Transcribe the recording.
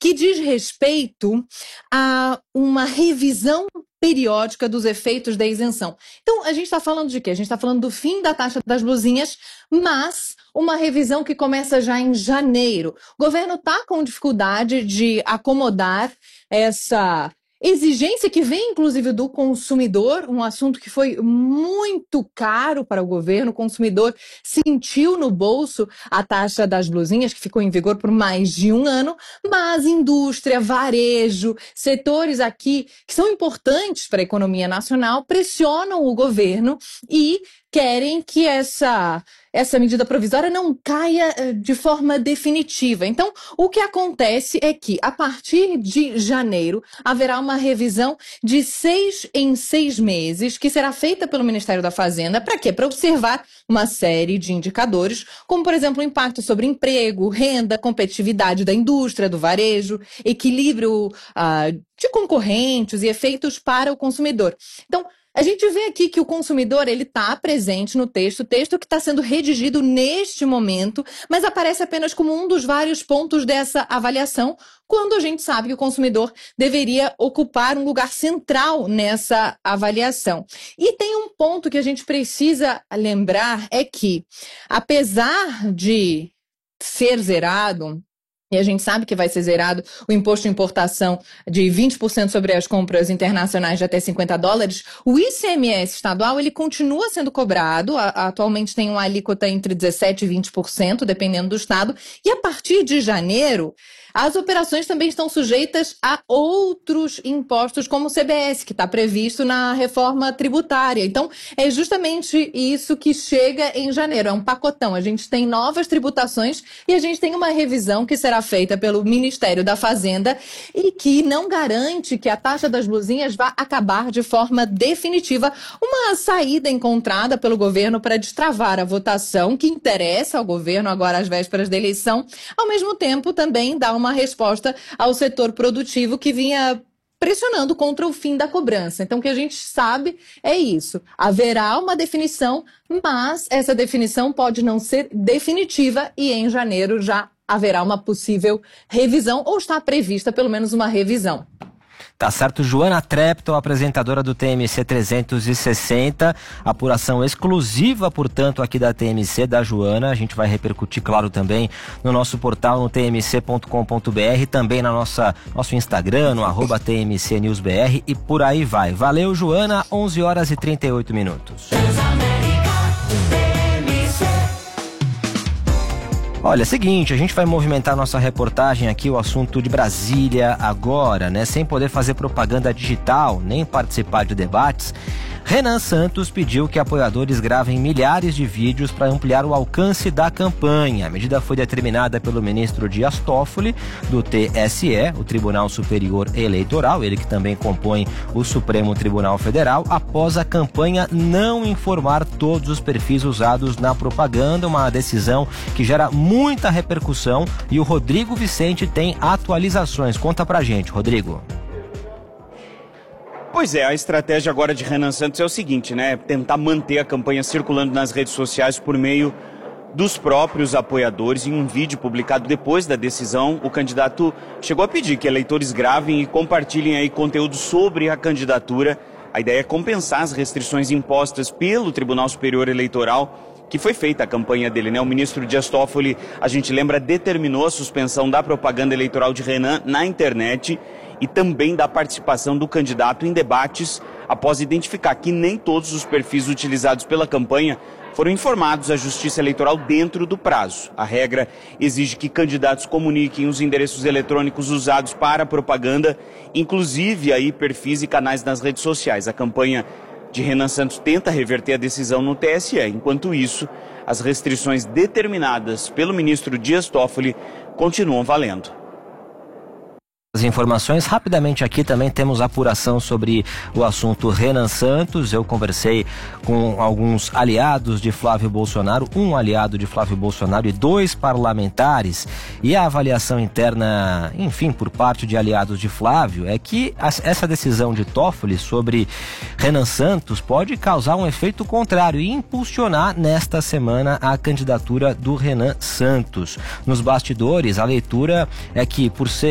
que diz respeito a uma revisão periódica dos efeitos da isenção. Então, a gente está falando de quê? A gente está falando do fim da taxa das blusinhas, mas uma revisão que começa já em janeiro. O governo está com dificuldade de acomodar essa exigência que vem, inclusive, do consumidor, um assunto que foi muito caro para o governo. O consumidor sentiu no bolso a taxa das blusinhas, que ficou em vigor por mais de um ano, mas indústria, varejo, setores aqui que são importantes para a economia nacional, pressionam o governo e querem que essa medida provisória não caia de forma definitiva. Então, o que acontece é que, a partir de janeiro, haverá uma revisão de 6 em 6 meses, que será feita pelo Ministério da Fazenda. Para quê? Para observar uma série de indicadores, como, por exemplo, o impacto sobre emprego, renda, competitividade da indústria, do varejo, equilíbrio de concorrentes e efeitos para o consumidor. Então, a gente vê aqui que o consumidor ele está presente no texto, o texto que está sendo redigido neste momento, mas aparece apenas como um dos vários pontos dessa avaliação, quando a gente sabe que o consumidor deveria ocupar um lugar central nessa avaliação. E tem um ponto que a gente precisa lembrar, é que, apesar de ser zerado, e a gente sabe que vai ser zerado o imposto de importação de 20% sobre as compras internacionais de até $50, o ICMS estadual ele continua sendo cobrado, atualmente tem uma alíquota entre 17% e 20%, dependendo do estado, e a partir de janeiro, as operações também estão sujeitas a outros impostos, como o CBS, que está previsto na reforma tributária. Então, é justamente isso que chega em janeiro, é um pacotão. A gente tem novas tributações e a gente tem uma revisão que será feita pelo Ministério da Fazenda e que não garante que a taxa das blusinhas vá acabar de forma definitiva. Uma saída encontrada pelo governo para destravar a votação que interessa ao governo agora às vésperas da eleição, ao mesmo tempo também dá uma resposta ao setor produtivo que vinha pressionando contra o fim da cobrança. Então, o que a gente sabe é isso. Haverá uma definição, mas essa definição pode não ser definitiva e em janeiro já haverá uma possível revisão, ou está prevista pelo menos uma revisão. Tá certo, Joana Treptow, apresentadora do TMC 360, apuração exclusiva, portanto, aqui da TMC, da Joana. A gente vai repercutir, claro, também no nosso portal, no tmc.com.br, também na nosso Instagram, no @TMCNewsBR, e por aí vai. Valeu, Joana, 11h38. Olha, seguinte, a gente vai movimentar nossa reportagem aqui, o assunto de Brasília agora, né? Sem poder fazer propaganda digital, nem participar de debates, Renan Santos pediu que apoiadores gravem milhares de vídeos para ampliar o alcance da campanha. A medida foi determinada pelo ministro Dias Toffoli, do TSE, o Tribunal Superior Eleitoral, ele que também compõe o Supremo Tribunal Federal, após a campanha não informar todos os perfis usados na propaganda, uma decisão que gera muita repercussão, e o Rodrigo Vicente tem atualizações. Conta pra gente, Rodrigo. Pois é, a estratégia agora de Renan Santos é o seguinte, né? Tentar manter a campanha circulando nas redes sociais por meio dos próprios apoiadores. Em um vídeo publicado depois da decisão, o candidato chegou a pedir que eleitores gravem e compartilhem aí conteúdo sobre a candidatura. A ideia é compensar as restrições impostas pelo Tribunal Superior Eleitoral, que foi feita a campanha dele, né? O ministro Dias Toffoli, a gente lembra, determinou a suspensão da propaganda eleitoral de Renan na internet e também da participação do candidato em debates, após identificar que nem todos os perfis utilizados pela campanha foram informados à Justiça Eleitoral dentro do prazo. A regra exige que candidatos comuniquem os endereços eletrônicos usados para a propaganda, inclusive aí perfis e canais nas redes sociais. A campanha de Renan Santos tenta reverter a decisão no TSE. Enquanto isso, as restrições determinadas pelo ministro Dias Toffoli continuam valendo. As informações, rapidamente aqui também temos apuração sobre o assunto Renan Santos. Eu conversei com alguns aliados de Flávio Bolsonaro, um aliado de Flávio Bolsonaro e 2 parlamentares, e a avaliação interna, enfim, por parte de aliados de Flávio, é que essa decisão de Toffoli sobre Renan Santos pode causar um efeito contrário e impulsionar nesta semana a candidatura do Renan Santos. Nos bastidores, a leitura é que, por ser